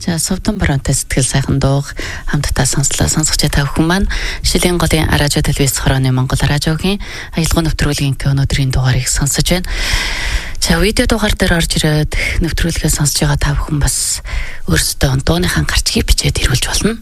За Совдон Баруунтай сэтгэл сайхан дууг хамтдаа сонслоо. Сонсогч та бүхэн маань Шилийн голын радио телевиз хорооны Монгол радиогийн аялал нэвтрүүлгийн өнөөдрийн дугаарыг сонсож байна. За видео дугаар дээр орж ирээд нэвтрүүлгээ сонсож байгаа та бүхэн бас өөрсдөө дууныхаа гарчгийг бичээд ирүүлж болно.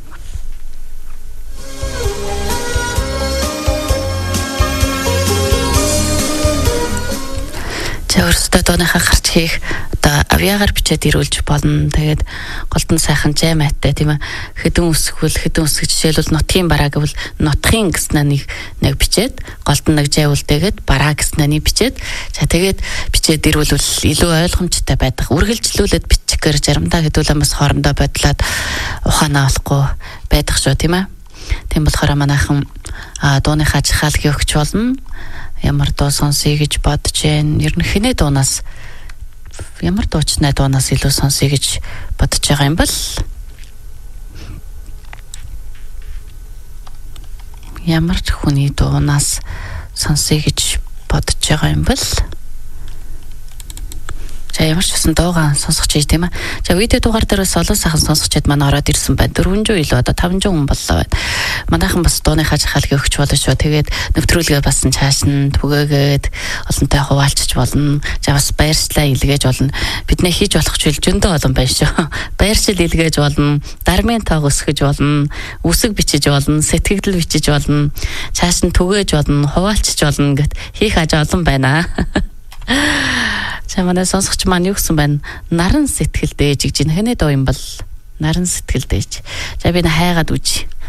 Өөрсдөө дууныхаа гарчгийг одоо авьяагаар бичээд ирүүлж болно. Тэгээд голдон сайхан жаймаатай тийм ээ. Хэдэн үсэг жишээлбэл нутгийн бараа гэвэл нутгийн гэснээ нэг бичээд голдон нэг жайвал тэгээд бараа гэснээ нэг бичээд за тэгээд бичээд ирүүлвэл илүү ойлгомжтой байдаг. Үргэлжлүүлээд бичихээр заримдаа хэдүүлээ бас хоорондоо бодлоод ухаанаа олохгүй байдаг шүү тийм ээ. Тийм болохоор манайхан дууныхаа жихаалгийг өгч болно. Ямар дуу сонсъё гэж бодож байна. Ер нь хинэ дуунаас ямар дуучнаа дуунаас илүү сонсъё гэж бодож байгаа юм бол ямар хүний дуунаас сонсъё гэж бодож байгаа юм бол за ямар ч гэсэн дуугаа сонсох чий тийм ээ. За видео дугаар дээр бас олон сайхан сонсогчд маань ороод ирсэн байна. 400 илүү одоо 500 хүн боллоо байна. Манайхан бас дууныхаа жахалыг өгч болно шүү. Тэгээд нэвтрүүлгээ бас цааш нь түгээгээд олонтой хуваалцж болно. За бас баярчлаа илгээж болно. Бидний хийж болох зүйл зөндөө олон байна шүү. Баярчил илгээж болно. Дармын тоог өсгөж болно. Үсэг бичиж болно. Сэтгэгдэл бичиж болно. Цааш нь түгээж болно. Хуваалцж болно гэт хийх аж олон байна. За манай сонсогч маань юу гэсэн байна? Наран сэтгэл дээж гэж хэнэ доо юм бол наран сэтгэл дээж. За би хайгаад үж.